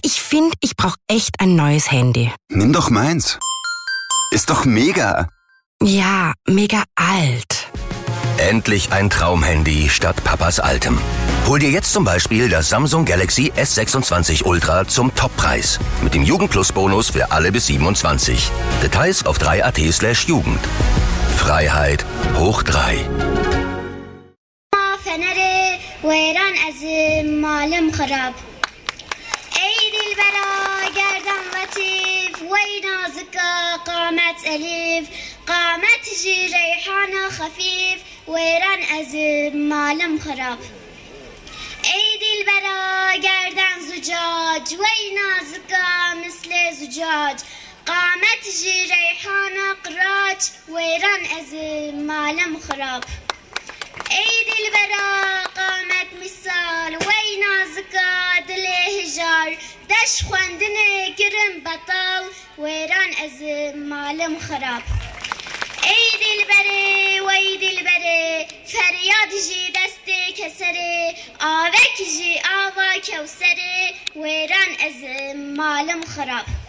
ich finde, ich brauche echt ein neues Handy. Nimm doch meins. Ist doch mega. Ja, mega alt. Endlich ein Traumhandy statt Papas altem. Hol dir jetzt zum Beispiel das Samsung Galaxy S26 Ultra zum Toppreis. Mit dem Jugend-Plus-Bonus für alle bis 27. Details auf 3.at/Jugend. Freiheit hoch 3. ويران أزم مالم خراب أيدي البرا قردان لطيف وينا زكا قامت أليف قامت جي ريحانة خفيف ويران أزم مالم خراب أيدي البرا قردان زجاج وينا زكا مثل زجاج قامت جي ريحانة قراج ويران أزم مالم خراب أيدي البرا قامت مثال وينا زكا دلي هجار دش خواندني كرم بطال ويران أزم مالم خراب أيدي البري ويدي البري فرياد جي دستي كسري آوك جي آوا كوسري ويران أزم مالم خراب